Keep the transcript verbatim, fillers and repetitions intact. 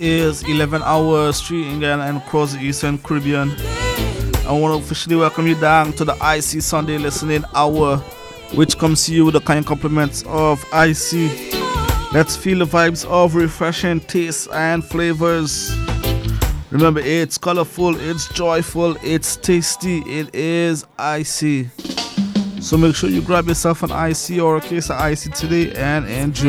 is eleven hours, three England and across the Eastern Caribbean. I want to officially welcome you down to the I C Sunday Listening Hour, which comes to you with the kind compliments of I C. Let's feel the vibes of refreshing tastes and flavors. Remember, it's colorful, it's joyful, it's tasty. It is I C. So make sure you grab yourself an I C or a case of I C today and enjoy.